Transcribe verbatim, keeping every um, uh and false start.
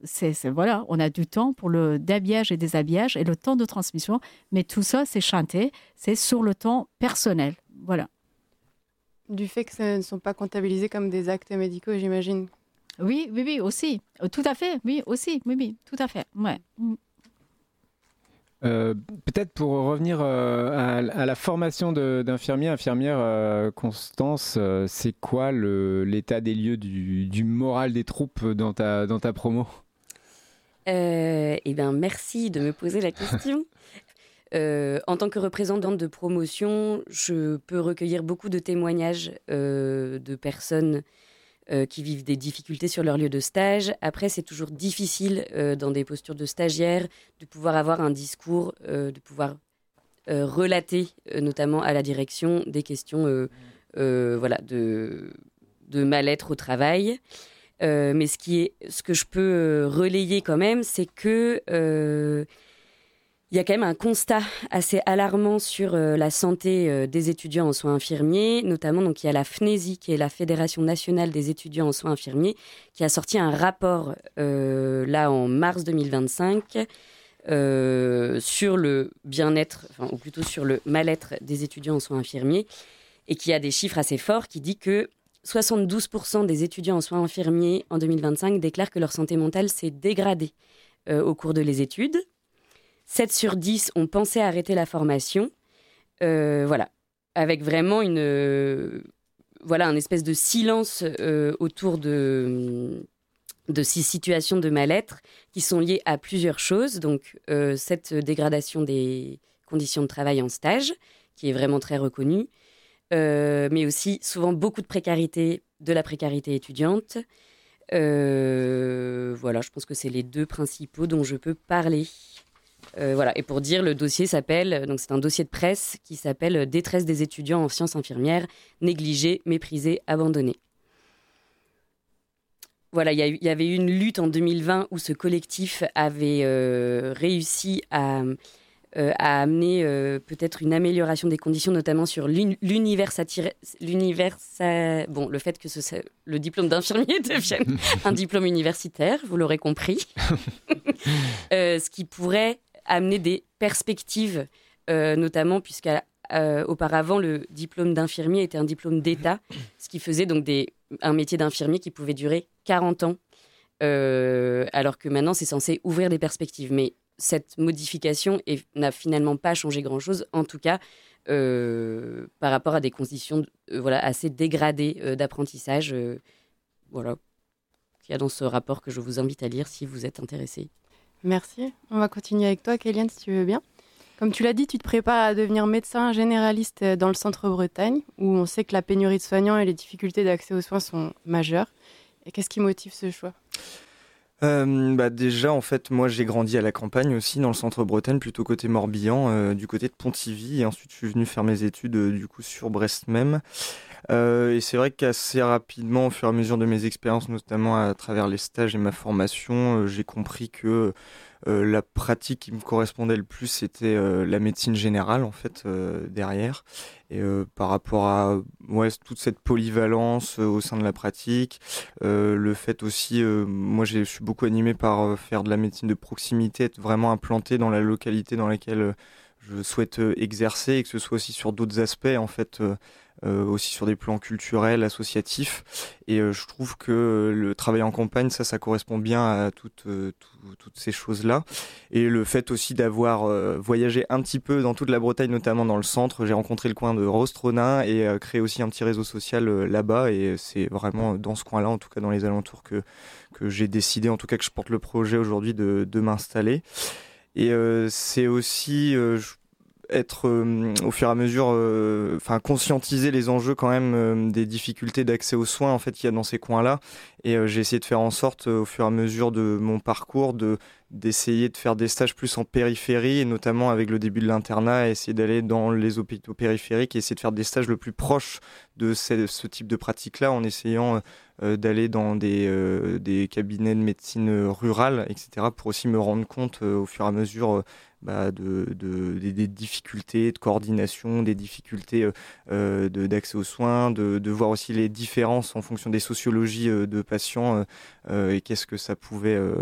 c'est, c'est, voilà, on a du temps pour le d'habillage et déshabillage et le temps de transmission, mais tout ça, c'est chanté, c'est sur le temps personnel. Voilà. Du fait que ce ne sont pas comptabilisés comme des actes médicaux, j'imagine. Oui, oui, oui, aussi. Tout à fait, oui, aussi, oui, oui, tout à fait, ouais. Euh, peut-être pour revenir euh, à, à la formation de, d'infirmiers, infirmières, euh, Constance, euh, c'est quoi le, l'état des lieux du, du moral des troupes dans ta, dans ta promo ? euh, Eh bien, merci de me poser la question. euh, en tant que représentante de promotion, je peux recueillir beaucoup de témoignages euh, de personnes Euh, qui vivent des difficultés sur leur lieu de stage. Après, c'est toujours difficile euh, dans des postures de stagiaire de pouvoir avoir un discours, euh, de pouvoir euh, relater, euh, notamment à la direction, des questions euh, euh, voilà, de, de mal-être au travail. Euh, mais ce, qui est, ce que je peux euh, relayer quand même, c'est que euh, il y a quand même un constat assez alarmant sur euh, la santé euh, des étudiants en soins infirmiers, notamment donc il y a la FNESI, qui est la Fédération nationale des étudiants en soins infirmiers, qui a sorti un rapport euh, là en mars deux mille vingt-cinq euh, sur le bien-être, enfin, ou plutôt sur le mal-être des étudiants en soins infirmiers, et qui a des chiffres assez forts qui dit que soixante-douze pour cent des étudiants en soins infirmiers en deux mille vingt-cinq déclarent que leur santé mentale s'est dégradée euh, au cours de les études. sept sur dix ont pensé arrêter la formation, euh, voilà, avec vraiment une, euh, voilà, un espèce de silence euh, autour de, de ces situations de mal-être qui sont liées à plusieurs choses. Donc, euh, cette dégradation des conditions de travail en stage, qui est vraiment très reconnue, euh, mais aussi souvent beaucoup de précarité, de la précarité étudiante. Euh, voilà, je pense que c'est les deux principaux dont je peux parler. Euh, voilà. Et pour dire, le dossier s'appelle, donc c'est un dossier de presse qui s'appelle « Détresse des étudiants en sciences infirmières, négligés, méprisés, abandonnés ». Voilà, il y, y avait eu une lutte en deux mille vingt où ce collectif avait euh, réussi à, euh, à amener euh, peut-être une amélioration des conditions, notamment sur l'université, l'universa... bon, le fait que ce, le diplôme d'infirmier devienne un diplôme universitaire, vous l'aurez compris, euh, ce qui pourrait amener des perspectives, euh, notamment puisqu'auparavant, euh, le diplôme d'infirmier était un diplôme d'État, ce qui faisait donc des, un métier d'infirmier qui pouvait durer quarante ans, euh, alors que maintenant, c'est censé ouvrir des perspectives. Mais cette modification est, n'a finalement pas changé grand-chose, en tout cas euh, par rapport à des conditions euh, voilà, assez dégradées euh, d'apprentissage. Euh, voilà, qu'il y a dans ce rapport que je vous invite à lire si vous êtes intéressé. Merci. On va continuer avec toi, Kéliane, si tu veux bien. Comme tu l'as dit, tu te prépares à devenir médecin généraliste dans le Centre-Bretagne, où on sait que la pénurie de soignants et les difficultés d'accès aux soins sont majeures. Et qu'est-ce qui motive ce choix ? Euh, bah déjà, en fait, moi, j'ai grandi à la campagne aussi, dans le Centre-Bretagne, plutôt côté Morbihan, euh, du côté de Pontivy. Et ensuite, je suis venu faire mes études, euh, du coup, sur Brest même. Euh, et c'est vrai qu'assez rapidement, au fur et à mesure de mes expériences, notamment à travers les stages et ma formation, euh, j'ai compris que euh, la pratique qui me correspondait le plus, c'était euh, la médecine générale, en fait, euh, derrière. Et euh, par rapport à ouais, toute cette polyvalence euh, au sein de la pratique, euh, le fait aussi, euh, moi je suis beaucoup animé par euh, faire de la médecine de proximité, être vraiment implanté dans la localité dans laquelle euh, je souhaite euh, exercer, et que ce soit aussi sur d'autres aspects, en fait, euh, euh, aussi sur des plans culturels, associatifs. Et euh, je trouve que euh, le travail en campagne, ça, ça correspond bien à toutes, euh, tout, toutes ces choses-là. Et le fait aussi d'avoir euh, voyagé un petit peu dans toute la Bretagne, notamment dans le centre, j'ai rencontré le coin de Rostronin et euh, créé aussi un petit réseau social euh, là-bas. Et c'est vraiment dans ce coin-là, en tout cas dans les alentours, que, que j'ai décidé, en tout cas que je porte le projet aujourd'hui de, de m'installer. Et euh, c'est aussi euh, être euh, au fur et à mesure, enfin euh, conscientiser les enjeux quand même euh, des difficultés d'accès aux soins en fait qu'il y a dans ces coins-là. Et euh, j'ai essayé de faire en sorte, euh, au fur et à mesure de mon parcours, de d'essayer de faire des stages plus en périphérie, et notamment avec le début de l'internat, essayer d'aller dans les hôpitaux périphériques et essayer de faire des stages le plus proches de ce, ce type de pratique-là, en essayant euh, d'aller dans des, euh, des cabinets de médecine rurale, et cetera, pour aussi me rendre compte euh, au fur et à mesure euh, bah, de, de, des, des difficultés de coordination, des difficultés euh, de, d'accès aux soins, de, de voir aussi les différences en fonction des sociologies euh, de patients euh, euh, et qu'est-ce que ça pouvait... Euh,